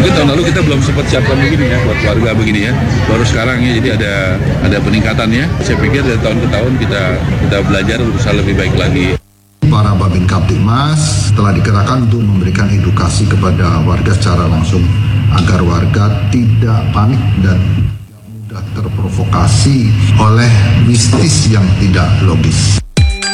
Mungkin tahun lalu kita belum sempat siapkan begini ya, buat warga begini ya. Baru sekarang ya, jadi ada peningkatannya. Saya pikir dari tahun ke tahun kita belajar berusaha lebih baik lagi. Para Babin Kaptipmas telah dikerahkan untuk memberikan edukasi kepada warga secara langsung agar warga tidak panik dan tidak mudah terprovokasi oleh mistis yang tidak logis.